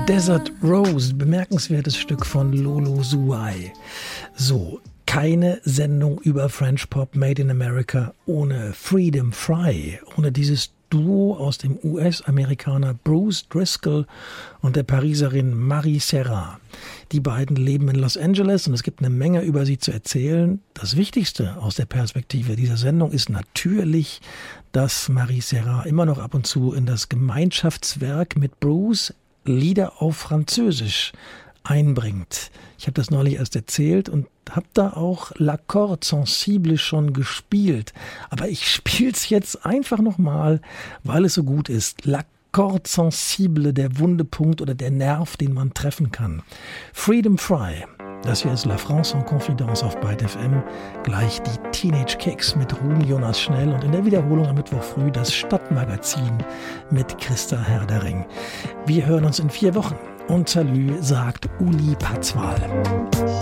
Desert Rose, bemerkenswertes Stück von Lolo Zouai. So, keine Sendung über French Pop Made in America ohne Freedom Fry, ohne dieses Duo aus dem US-Amerikaner Bruce Driscoll und der Pariserin Marie Serra. Die beiden leben in Los Angeles und es gibt eine Menge über sie zu erzählen. Das Wichtigste aus der Perspektive dieser Sendung ist natürlich, dass Marie Serra immer noch ab und zu in das Gemeinschaftswerk mit Bruce Lieder auf Französisch einbringt. Ich habe das neulich erst erzählt und habe da auch L'Accord Sensible schon gespielt. Aber ich spiele es jetzt einfach nochmal, weil es so gut ist. L'Accord Sensible, der Wundepunkt oder der Nerv, den man treffen kann. Freedom Fry. Das hier ist La France en Confidence auf Byte FM. Gleich die Teenage Kicks mit Ruben Jonas Schnell und in der Wiederholung am Mittwoch früh das Stadtmagazin mit Christa Herdering. Wir hören uns in 4 Wochen. Und Salü sagt Uli Patzwal.